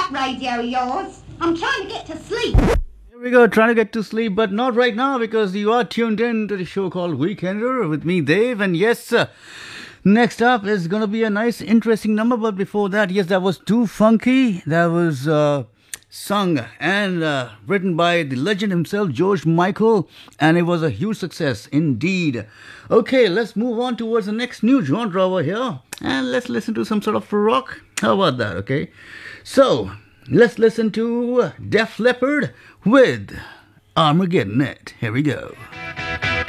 that radio of yours. I'm trying to get to sleep. Here we go, trying to get to sleep, but not right now because you are tuned in to the show called Weekender with me, Dave. And yes, next up is going to be a nice, interesting number. But before that, yes, that was Too Funky. That was sung and written by the legend himself, George Michael. And it was a huge success indeed. Okay, let's move on towards the next new genre over here. And let's listen to some sort of rock. How about that, okay? So, let's listen to Def Leppard with Armageddon It. Here we go.